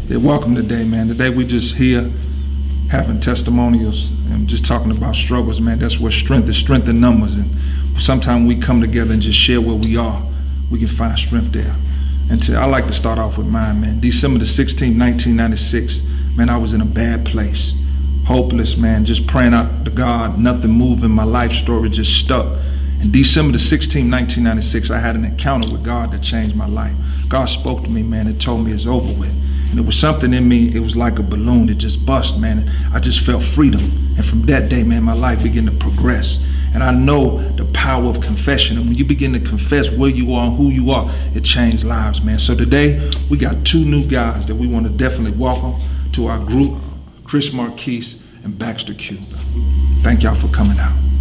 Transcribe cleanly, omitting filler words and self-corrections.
Yeah, welcome today, man. Today we just here having testimonials and just talking about struggles, man. That's where strength is, strength in numbers. And sometimes we come together and just share where we are. We can find strength there. And I like to start off with mine, man. December the 16th, 1996, man, I was in a bad place. Hopeless, man, just praying out to God, nothing moving, my life story just stuck. And December the 16th, 1996, I had an encounter with God that changed my life. God spoke to me, man, and told me it's over with. And it was something in me, it was like a balloon that just bust, man. And I just felt freedom. And from that day, man, my life began to progress. And I know the power of confession. And when you begin to confess where you are and who you are, it changed lives, man. So today, we got two new guys that we want to definitely welcome to our group, Chris Marquise and Baxter Q. Thank y'all for coming out.